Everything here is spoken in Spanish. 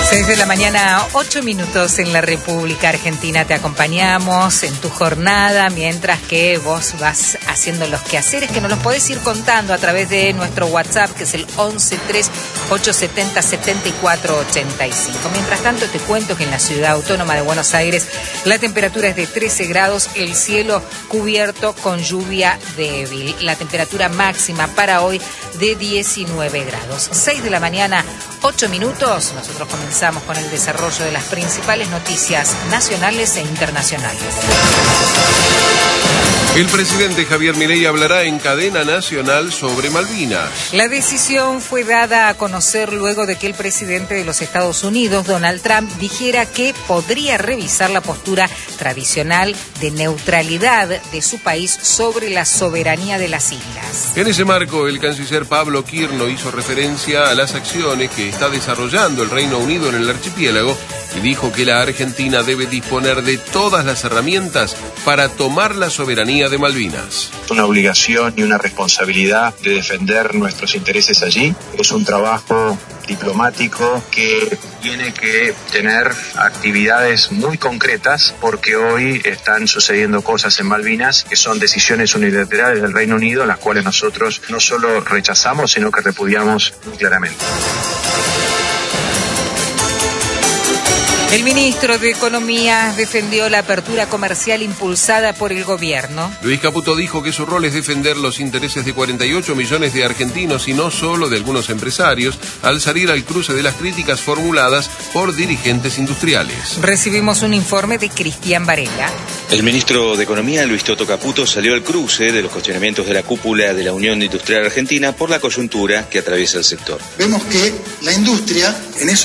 6 de la mañana, 8 minutos en la República Argentina. Te acompañamos en tu jornada mientras que vos vas haciendo los quehaceres que nos los podés ir contando a través de nuestro WhatsApp, que es el 1138707485. Mientras tanto, te cuento que en la Ciudad Autónoma de Buenos Aires la temperatura es de 13 grados, el cielo cubierto con lluvia débil. La temperatura máxima para hoy de 19 grados. 6 de la mañana, 8 minutos. Nosotros comenzamos con el desarrollo de las principales noticias nacionales e internacionales. El presidente Javier Milei hablará en cadena nacional sobre Malvinas. La decisión fue dada a conocer luego de que el presidente de los Estados Unidos, Donald Trump, dijera que podría revisar la postura tradicional de neutralidad de su país sobre la soberanía de las islas. En ese marco, el canciller Pablo Quirno hizo referencia a las acciones que está desarrollando el Reino Unido en el archipiélago y dijo que la Argentina debe disponer de todas las herramientas para tomar la soberanía de Malvinas. Una obligación y una responsabilidad de defender nuestros intereses allí. Es un trabajo diplomático que tiene que tener actividades muy concretas porque hoy están sucediendo cosas en Malvinas que son decisiones unilaterales del Reino Unido, las cuales nosotros no solo rechazamos, sino que repudiamos muy claramente. El ministro de Economía defendió la apertura comercial impulsada por el gobierno. Luis Caputo dijo que su rol es defender los intereses de 48 millones de argentinos y no solo de algunos empresarios, al salir al cruce de las críticas formuladas por dirigentes industriales. Recibimos un informe de Cristian Varela. El ministro de Economía, Luis Toto Caputo, salió al cruce de los cuestionamientos de la cúpula de la Unión Industrial Argentina por la coyuntura que atraviesa el sector. Vemos que la industria en eso